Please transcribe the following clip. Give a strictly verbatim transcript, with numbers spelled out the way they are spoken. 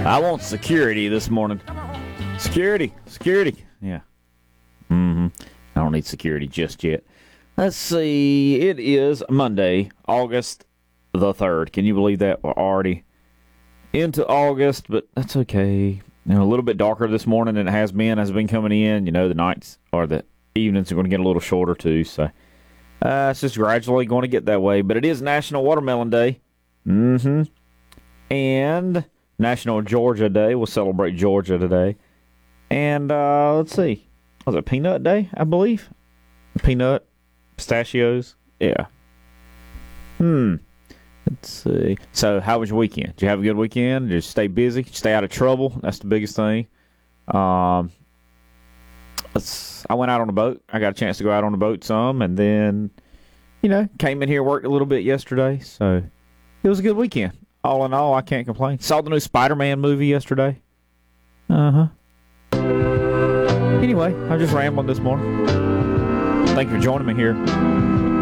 I want security this morning. Security, security. Yeah. Mm-hmm. I don't need security just yet. Let's see. It is Monday, August the third. Can you believe that? We're already into August, but that's okay. You know, a little bit darker this morning than it has been. Has been coming in. You know, the nights or the evenings are going to get a little shorter too. So uh, it's just gradually going to get that way. But it is National Watermelon Day. Mm-hmm. And National Georgia Day. We'll celebrate Georgia today. And uh, let's see. Was it Peanut Day, I believe? Peanut, pistachios. Yeah. Hmm. Let's see. So, how was your weekend? Did you have a good weekend? Did you stay busy? Did you stay out of trouble? That's the biggest thing. Um, let's, I went out on a boat. I got a chance to go out on a boat some, and then, you know, came in here, worked a little bit yesterday. So, it was a good weekend. All in all, I can't complain. Saw the new Spider-Man movie yesterday. Uh-huh. Anyway, I'm just rambling this morning. Thank you for joining me here